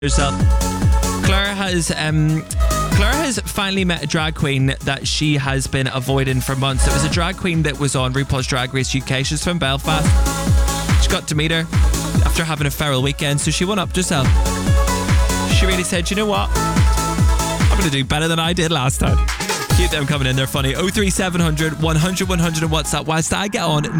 Yourself. Claire has finally met a drag queen that she has been avoiding for months. It was a drag queen that was on RuPaul's Drag Race UK. She's from Belfast. She got to meet her after having a feral weekend, so she went up to herself. She really said, you know what? I'm going to do better than I did last time. Keep them coming in, they're funny. 03700 100 100 on WhatsApp whilst I get on